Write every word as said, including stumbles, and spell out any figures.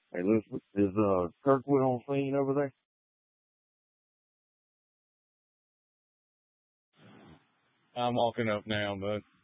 Hey, listen, is uh Kirkwood on scene over there? I'm walking up now, but